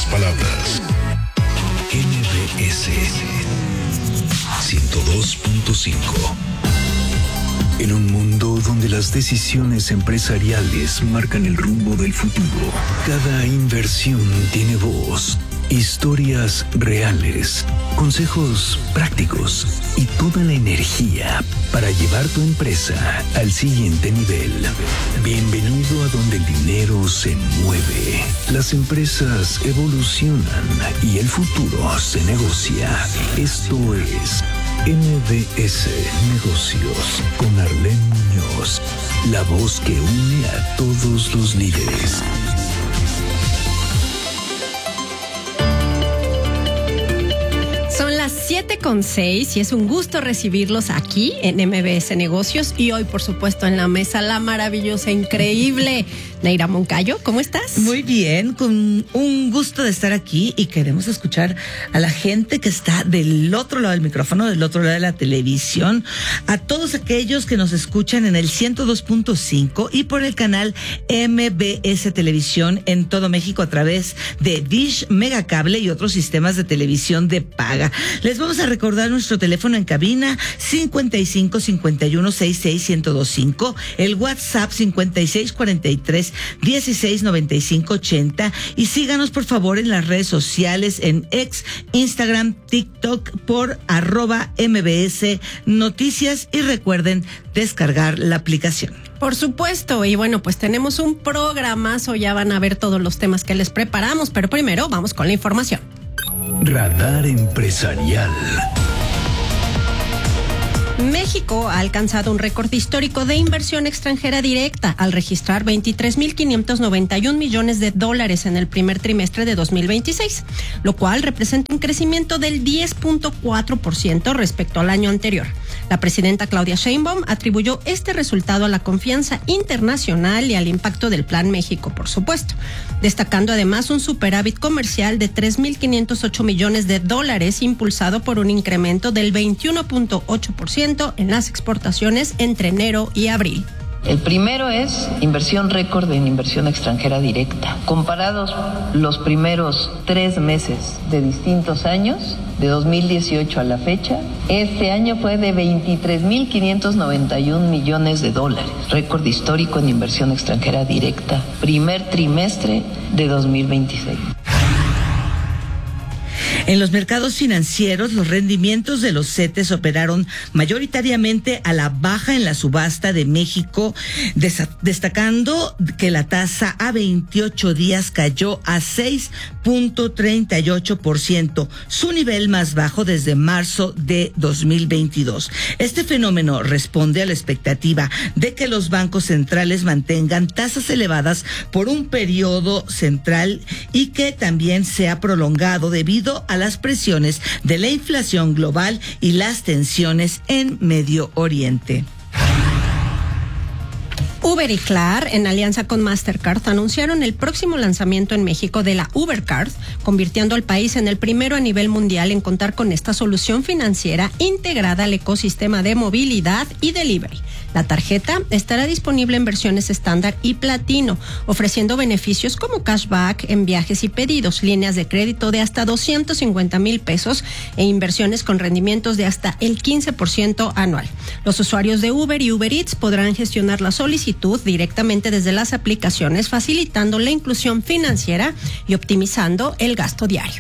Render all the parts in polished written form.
palabras. MBS 102.5. En un mundo donde las decisiones empresariales marcan el rumbo del futuro, cada inversión tiene voz, historias reales, consejos prácticos y toda la energía para llevar tu empresa al siguiente nivel. Bienvenido a donde el dinero se mueve, las empresas evolucionan y el futuro se negocia. Esto es MBS Negocios con Arlene Muñoz, la voz que une a todos los líderes. Son las 7:06 y es un gusto recibirlos aquí en MBS Negocios y hoy, por supuesto, en la mesa la maravillosa, increíble Neira Moncayo. ¿Cómo estás? Muy bien, con un gusto de estar aquí y queremos escuchar a la gente que está del otro lado del micrófono, del otro lado de la televisión, a todos aquellos que nos escuchan en el 102.5 y por el canal MBS Televisión en todo México a través de Dish, Megacable y otros sistemas de televisión de paga. Les vamos a recordar nuestro teléfono en cabina 55 51 66 1025, el WhatsApp 56 43 16 95 80 y síganos por favor en las redes sociales en X, Instagram, TikTok por @MBS Noticias y recuerden descargar la aplicación. Por supuesto, y bueno, pues tenemos un programazo, ya van a ver todos los temas que les preparamos, pero primero vamos con la información. Radar Empresarial. México ha alcanzado un récord histórico de inversión extranjera directa al registrar 23,591 millones de dólares en el primer trimestre de 2026, lo cual representa un crecimiento del 10.4% respecto al año anterior. La presidenta Claudia Sheinbaum atribuyó este resultado a la confianza internacional y al impacto del Plan México, por supuesto, destacando además un superávit comercial de 3,508 millones de dólares impulsado por un incremento del 21.8% en las exportaciones entre enero y abril. El primero es inversión récord en inversión extranjera directa. Comparados los primeros 3 meses de distintos años, de 2018 a la fecha, este año fue de 23,591 millones de dólares. Récord histórico en inversión extranjera directa. Primer trimestre de 2026. En los mercados financieros, los rendimientos de los CETES operaron mayoritariamente a la baja en la subasta de México, destacando que la tasa a 28 días cayó a 6.38%, su nivel más bajo desde marzo de 2022. Este fenómeno responde a la expectativa de que los bancos centrales mantengan tasas elevadas por un periodo central y que también sea prolongado debido a las presiones de la inflación global y las tensiones en Medio Oriente. Uber y Klar, en alianza con Mastercard, anunciaron el próximo lanzamiento en México de la Uber Card, convirtiendo al país en el primero a nivel mundial en contar con esta solución financiera integrada al ecosistema de movilidad y delivery. La tarjeta estará disponible en versiones estándar y platino, ofreciendo beneficios como cashback en viajes y pedidos, líneas de crédito de hasta 250,000 pesos e inversiones con rendimientos de hasta el 15% anual. Los usuarios de Uber y Uber Eats podrán gestionar la solicitud directamente desde las aplicaciones, facilitando la inclusión financiera y optimizando el gasto diario.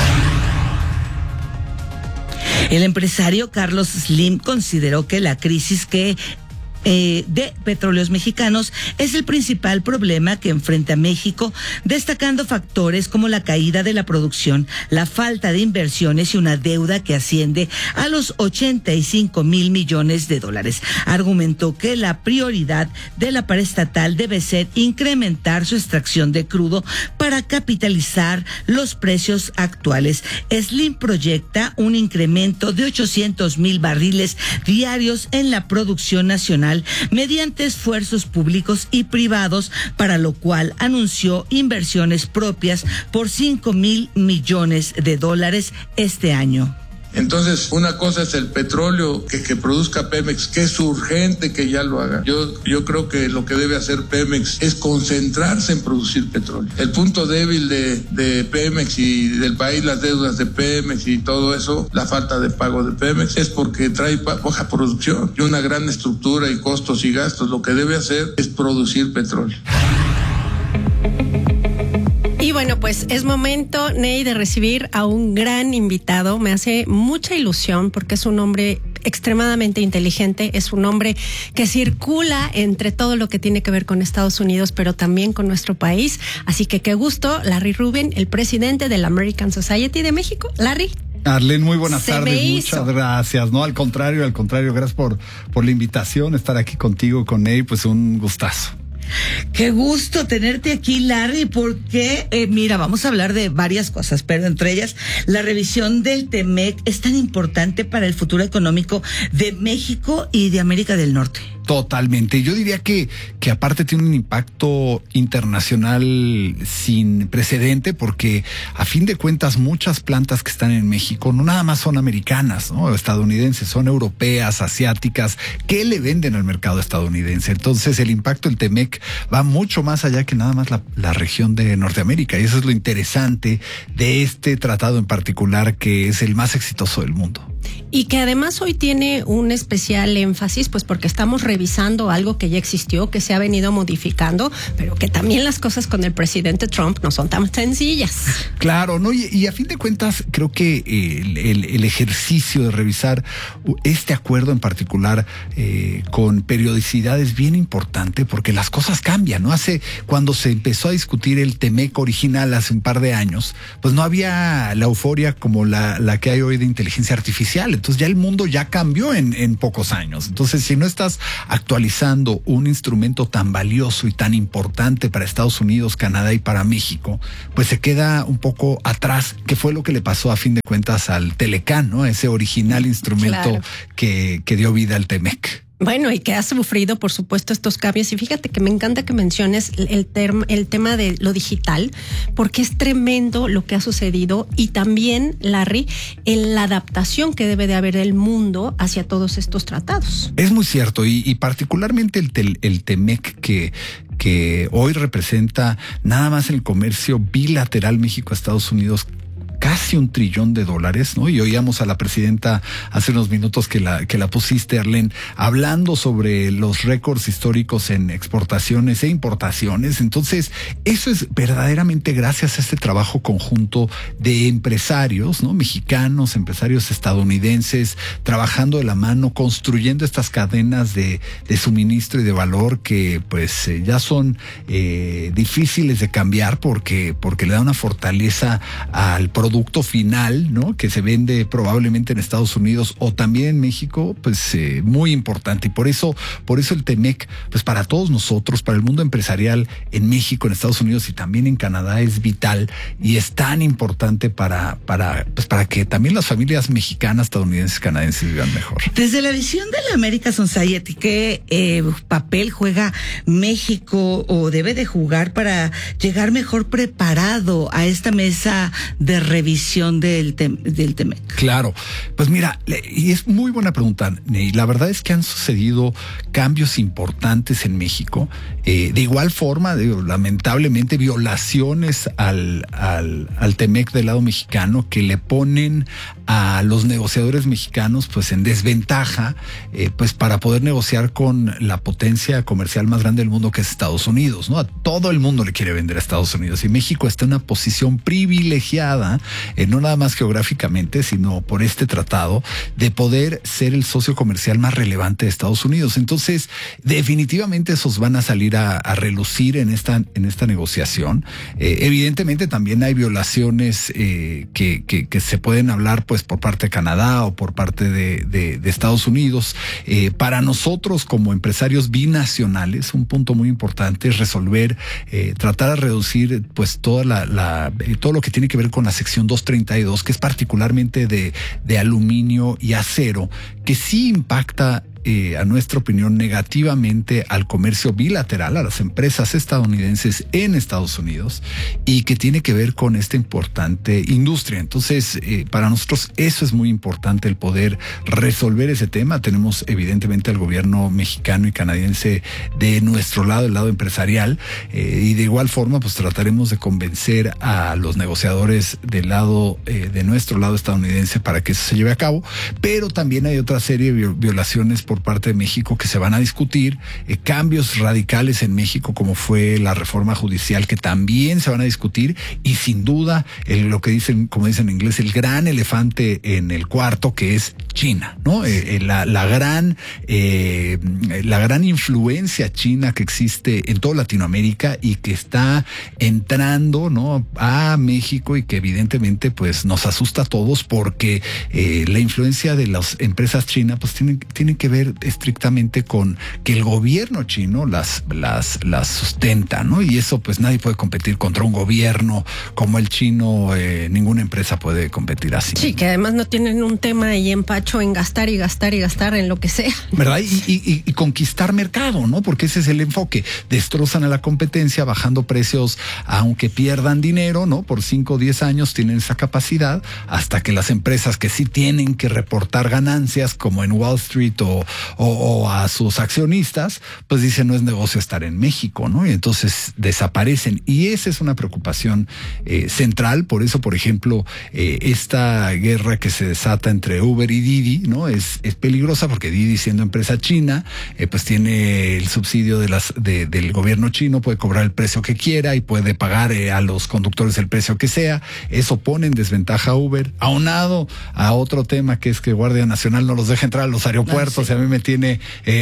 El empresario Carlos Slim consideró que la crisis de Petróleos Mexicanos es el principal problema que enfrenta México, destacando factores como la caída de la producción, la falta de inversiones y una deuda que asciende a los 85,000 millones de dólares. Argumentó que la prioridad de la paraestatal debe ser incrementar su extracción de crudo para capitalizar los precios actuales. Slim proyecta un incremento de 800,000 barriles diarios en la producción nacional mediante esfuerzos públicos y privados, para lo cual anunció inversiones propias por 5,000 millones de dólares este año. Entonces, una cosa es el petróleo que produzca Pemex, que es urgente que ya lo haga. Yo creo que lo que debe hacer Pemex es concentrarse en producir petróleo. El punto débil de Pemex y del país, las deudas de Pemex y todo eso, la falta de pago de Pemex, es porque trae baja producción y una gran estructura y costos y gastos. Lo que debe hacer es producir petróleo. Y bueno, pues es momento, Ney, de recibir a un gran invitado. Me hace mucha ilusión porque es un hombre extremadamente inteligente, es un hombre que circula entre todo lo que tiene que ver con Estados Unidos, pero también con nuestro país. Así que qué gusto, Larry Rubin, el presidente de la American Society de México. Larry. Arlene, muy buenas tardes, muchas gracias. No, al contrario, gracias por la invitación, estar aquí contigo, con Ney, pues un gustazo. Qué gusto tenerte aquí, Larry, porque, mira, vamos a hablar de varias cosas, pero entre ellas, la revisión del TEMEC es tan importante para el futuro económico de México y de América del Norte. Totalmente. Yo diría que aparte tiene un impacto internacional sin precedente, porque a fin de cuentas muchas plantas que están en México no nada más son americanas, ¿no? Estadounidenses, son europeas, asiáticas, que le venden al mercado estadounidense. Entonces el impacto del TEMEC va mucho más allá que nada más la región de Norteamérica, y eso es lo interesante de este tratado en particular, que es el más exitoso del mundo. Y que además hoy tiene un especial énfasis, pues porque estamos revisando algo que ya existió, que se ha venido modificando, pero que también las cosas con el presidente Trump no son tan sencillas. Claro, ¿no? Y a fin de cuentas, creo que el ejercicio de revisar este acuerdo en particular con periodicidad es bien importante, porque las cosas cambian, ¿no? Cuando se empezó a discutir el TEMEC original hace un par de años, pues no había la euforia como la que hay hoy de inteligencia artificial. Entonces ya el mundo ya cambió en pocos años. Entonces, si no estás actualizando un instrumento tan valioso y tan importante para Estados Unidos, Canadá y para México, pues se queda un poco atrás, que fue lo que le pasó a fin de cuentas al Telecán, ¿no? Ese original instrumento, claro, que dio vida al TEMEC. Bueno, y que ha sufrido, por supuesto, estos cambios. Y fíjate que me encanta que menciones el tema de lo digital, porque es tremendo lo que ha sucedido. Y también, Larry, en la adaptación que debe de haber del mundo hacia todos estos tratados. Es muy cierto, y particularmente el TEMEC que hoy representa nada más en el comercio bilateral México-Estados Unidos casi $1 trillón, ¿no? Y oíamos a la presidenta hace unos minutos que la pusiste, Arlene, hablando sobre los récords históricos en exportaciones e importaciones. Entonces, eso es verdaderamente gracias a este trabajo conjunto de empresarios, ¿no? Mexicanos, empresarios estadounidenses, trabajando de la mano, construyendo estas cadenas de suministro y de valor que pues ya son difíciles de cambiar porque le da una fortaleza al producto final, ¿no? Que se vende probablemente en Estados Unidos o también en México, pues muy importante. Y por eso el TEMEC, pues para todos nosotros, para el mundo empresarial en México, en Estados Unidos y también en Canadá, es vital y es tan importante para que también las familias mexicanas, estadounidenses, canadienses vivan mejor. Desde la visión de la American Society, ¿qué papel juega México o debe de jugar para llegar mejor preparado a esta mesa de revisión del TEMEC? Claro, pues mira, y es muy buena pregunta, Ney. La verdad es que han sucedido cambios importantes en México. De igual forma, lamentablemente, violaciones al TEMEC del lado mexicano que le ponen a los negociadores mexicanos pues en desventaja pues para poder negociar con la potencia comercial más grande del mundo, que es Estados Unidos, ¿no? A todo el mundo le quiere vender a Estados Unidos y México está en una posición privilegiada, no nada más geográficamente, sino por este tratado, de poder ser el socio comercial más relevante de Estados Unidos. Entonces, definitivamente esos van a salir a relucir en esta negociación. Evidentemente también hay violaciones que se pueden hablar pues por parte de Canadá o por parte de Estados Unidos. Para nosotros como empresarios binacionales, un punto muy importante es resolver, tratar de reducir pues todo lo que tiene que ver con la sección 232, que es particularmente de aluminio y acero, que sí impacta a nuestra opinión, negativamente al comercio bilateral, a las empresas estadounidenses en Estados Unidos, y que tiene que ver con esta importante industria. Entonces, para nosotros eso es muy importante, el poder resolver ese tema. Tenemos evidentemente al gobierno mexicano y canadiense de nuestro lado, el lado empresarial, y de igual forma pues trataremos de convencer a los negociadores del lado de nuestro lado estadounidense para que eso se lleve a cabo. Pero también hay otra serie de violaciones por parte de México que se van a discutir, cambios radicales en México como fue la reforma judicial, que también se van a discutir, y sin duda lo que dicen, como dicen en inglés, el gran elefante en el cuarto, que es China, ¿no? La gran influencia china que existe en toda Latinoamérica y que está entrando, ¿no?, a México, y que evidentemente pues nos asusta a todos, porque la influencia de las empresas chinas pues tienen que ver estrictamente con que el gobierno chino las sustenta, ¿no? Y eso pues nadie puede competir contra un gobierno como el chino, ninguna empresa puede competir así. Sí, que además no tienen un tema ahí empacho en gastar y gastar y gastar en lo que sea. ¿Verdad? Y conquistar mercado, ¿no? Porque ese es el enfoque. Destrozan a la competencia bajando precios, aunque pierdan dinero, ¿no? Por 5 o 10 años tienen esa capacidad, hasta que las empresas que sí tienen que reportar ganancias, como en Wall Street o a sus accionistas, pues dicen no es negocio estar en México, ¿no? Y entonces desaparecen. Y esa es una preocupación central. Por eso, por ejemplo, esta guerra que se desata entre Uber y Didi, ¿no? Es peligrosa, porque Didi, siendo empresa china, pues tiene el subsidio del gobierno chino, puede cobrar el precio que quiera y puede pagar a los conductores el precio que sea. Eso pone en desventaja a Uber, aunado a otro tema, que es que Guardia Nacional no los deja entrar a los aeropuertos. Sí. Y a mí me tiene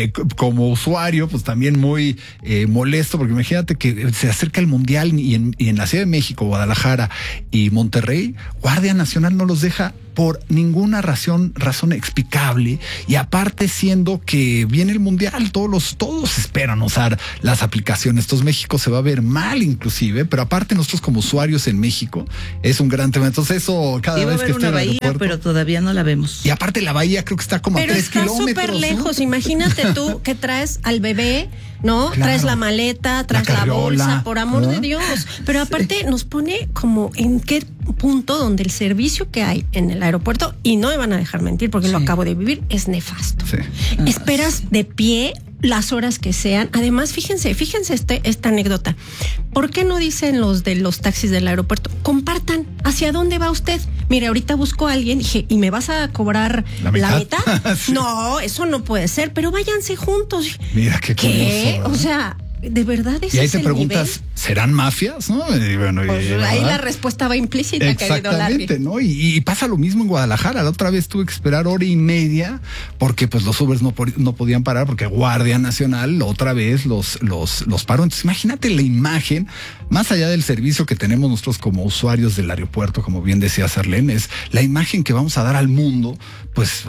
como usuario pues también muy molesto, porque imagínate que se acerca el Mundial y en la Ciudad de México, Guadalajara y Monterrey, Guardia Nacional no los deja por ninguna razón explicable, y aparte siendo que viene el Mundial, todos esperan usar las aplicaciones. Entonces México se va a ver mal inclusive, pero aparte nosotros como usuarios en México es un gran tema. Entonces eso cada vez que esté en el aeropuerto, pero todavía no la vemos. Y aparte la bahía creo que está como a 3 kilómetros. Pero está súper lejos, ¿no? Imagínate tú que traes al bebé, ¿no? Claro. Traes la maleta, traes la bolsa, por amor de Dios. Pero aparte nos pone como en qué punto donde el servicio que hay en el aeropuerto, y no me van a dejar mentir porque lo acabo de vivir, es nefasto. Sí. Esperas de pie las horas que sean. Además, fíjense esta anécdota. ¿Por qué no dicen los de los taxis del aeropuerto? Compartan, ¿hacia dónde va usted? Mire, ahorita busco a alguien, dije, ¿y me vas a cobrar la mitad? Sí. No, eso no puede ser, pero váyanse juntos. Mira, qué curioso, ¿verdad? O sea, de verdad ese y ahí es te el preguntas, nivel. ¿serán mafias? ¿No? Y bueno, pues ahí la respuesta va implícita, querido Larry. Exactamente, ¿no? Y pasa lo mismo en Guadalajara. La otra vez tuve que esperar 1 hora y media porque pues los Ubers no podían parar, porque Guardia Nacional otra vez los paró. Entonces imagínate la imagen, más allá del servicio que tenemos nosotros como usuarios del aeropuerto, como bien decía Sarlén, es la imagen que vamos a dar al mundo, pues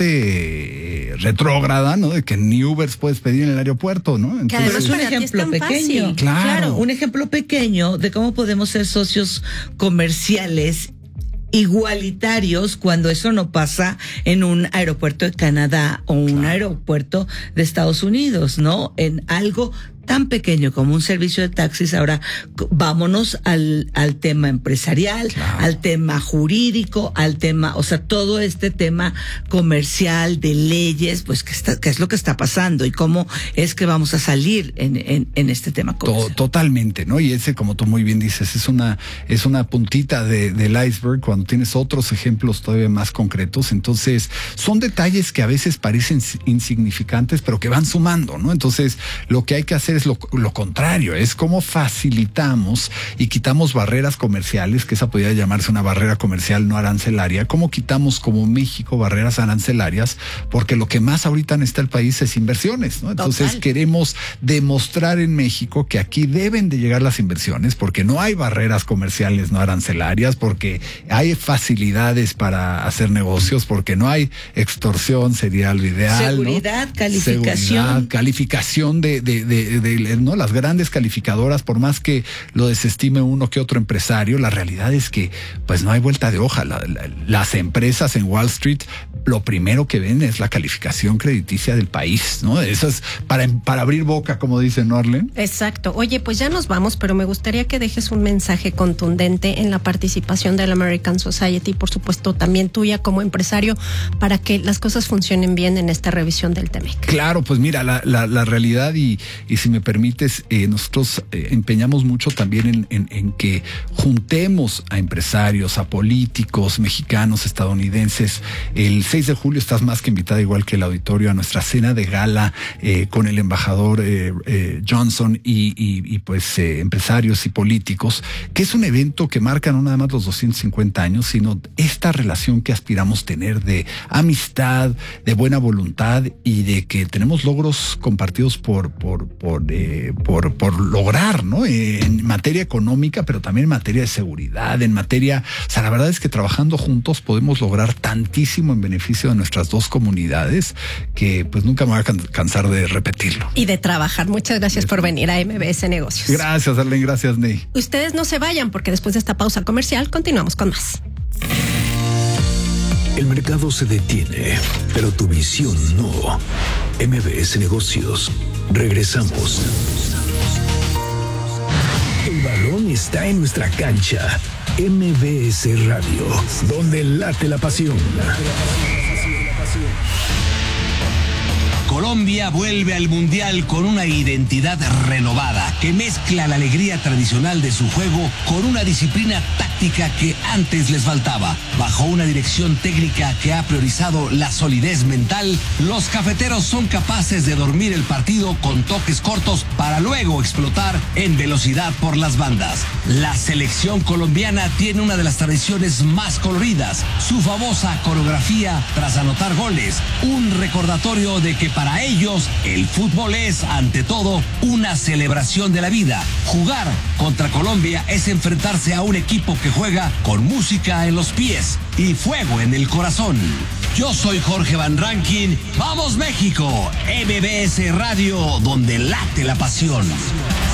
bastante retrógrada, ¿no? De que ni Ubers puedes pedir en el aeropuerto, ¿no? Entonces, que además es un ejemplo pequeño. Claro. Un ejemplo pequeño de cómo podemos ser socios comerciales igualitarios cuando eso no pasa en un aeropuerto de Canadá o un aeropuerto de Estados Unidos, ¿no? En algo tan pequeño como un servicio de taxis. Ahora vámonos al tema empresarial, al tema jurídico, al tema, o sea, todo este tema comercial de leyes, pues qué es lo que está pasando y cómo es que vamos a salir en este tema comercial. Totalmente, ¿no? Y ese, como tú muy bien dices, es una puntita del iceberg cuando tienes otros ejemplos todavía más concretos. Entonces, son detalles que a veces parecen insignificantes, pero que van sumando, ¿no? Entonces, lo que hay que hacer es lo contrario, es cómo facilitamos y quitamos barreras comerciales, que esa podría llamarse una barrera comercial no arancelaria, cómo quitamos como México barreras arancelarias, porque lo que más ahorita necesita el país es inversiones, ¿no? Entonces queremos demostrar en México que aquí deben de llegar las inversiones, porque no hay barreras comerciales no arancelarias, porque hay facilidades para hacer negocios, porque no hay extorsión, sería lo ideal, seguridad, ¿no? calificación. Calificación de ¿no? Las grandes calificadoras, por más que lo desestime uno que otro empresario, la realidad es que pues no hay vuelta de hoja. Las empresas en Wall Street lo primero que ven es la calificación crediticia del país, ¿no? Eso es para abrir boca, como dicen, ¿no, Arlene? Exacto. Oye, pues ya nos vamos, pero me gustaría que dejes un mensaje contundente en la participación del American Society, por supuesto también tuya como empresario, para que las cosas funcionen bien en esta revisión del TEMEC. Claro, pues mira, la realidad y si me permites, nosotros empeñamos mucho también en que juntemos a empresarios, a políticos mexicanos, estadounidenses. El 6 de julio estás más que invitada, igual que el auditorio, a nuestra cena de gala con el embajador Johnson y pues empresarios y políticos, que es un evento que marca no nada más los 250 años, sino esta relación que aspiramos tener de amistad, de buena voluntad y de que tenemos logros compartidos por lograr, ¿no? En materia económica, pero también en materia de seguridad, en materia, o sea, la verdad es que trabajando juntos podemos lograr tantísimo en beneficio de nuestras dos comunidades que pues nunca me voy a cansar de repetirlo. Y de trabajar. Muchas gracias por venir a MBS Negocios. Gracias, Arlene. Gracias, Ney. Ustedes no se vayan, porque después de esta pausa comercial continuamos con más. El mercado se detiene, pero tu visión no. MBS Negocios. Regresamos. El balón está en nuestra cancha. MBS Radio, donde late la pasión. Colombia vuelve al Mundial con una identidad renovada que mezcla la alegría tradicional de su juego con una disciplina táctica que antes les faltaba. Bajo una dirección técnica que ha priorizado la solidez mental, los cafeteros son capaces de dormir el partido con toques cortos para luego explotar en velocidad por las bandas. La selección colombiana tiene una de las tradiciones más coloridas, su famosa coreografía tras anotar goles, un recordatorio de que para ellos el fútbol es, ante todo, una celebración de la vida. Jugar contra Colombia es enfrentarse a un equipo que juega con música en los pies y fuego en el corazón. Yo soy Jorge Van Rankin. ¡Vamos México! MBS Radio, donde late la pasión.